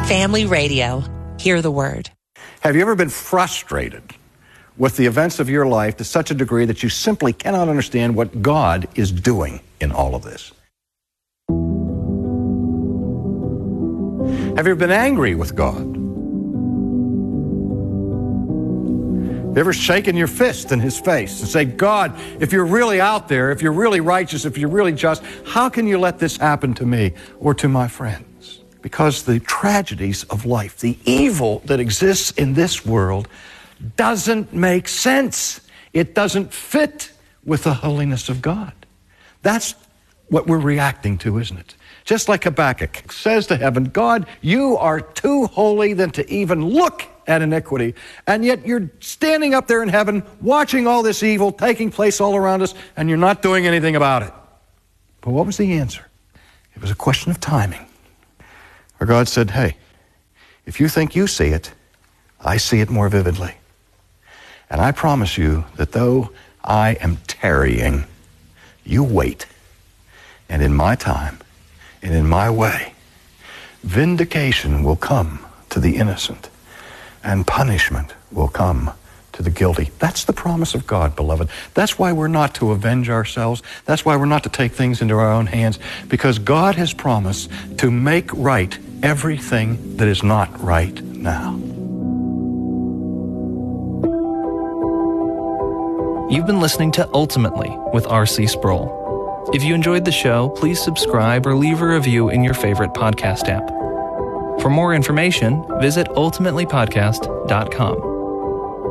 Family Radio. Hear the word. Have you ever been frustrated with the events of your life to such a degree that you simply cannot understand what God is doing in all of this? Have you ever been angry with God? Have you ever shaken your fist in His face and say, God, if you're really out there, if you're really righteous, if you're really just, how can you let this happen to me or to my friends? Because the tragedies of life, the evil that exists in this world doesn't make sense. It doesn't fit with the holiness of God. That's what we're reacting to, isn't it? Just like Habakkuk says to heaven, God, you are too holy than to even look at iniquity. And yet you're standing up there in heaven watching all this evil taking place all around us, and you're not doing anything about it. But what was the answer? It was a question of timing. Where God said, hey, if you think you see it, I see it more vividly. And I promise you that though I am tarrying, you wait. And in my time, and in my way, vindication will come to the innocent, and punishment will come to the guilty. That's the promise of God, beloved. That's why we're not to avenge ourselves. That's why we're not to take things into our own hands, because God has promised to make right everything that is not right now. You've been listening to Ultimately with R.C. Sproul. If you enjoyed the show, please subscribe or leave a review in your favorite podcast app. For more information, visit ultimatelypodcast.com.